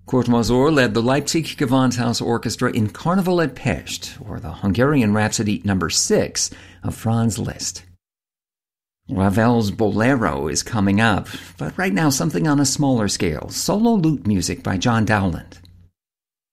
Kurt Masur led the Leipzig Gewandhaus Orchestra in Carnival at Pest, or the Hungarian Rhapsody No. 6 of Franz Liszt. Ravel's Bolero is coming up, but right now something on a smaller scale, solo lute music by John Dowland.